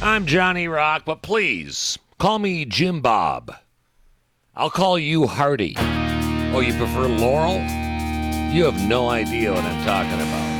I'm Johnny Rock, but please call me Jim Bob. I'll call you Hardy. Oh, you prefer Laurel? You have no idea what I'm talking about.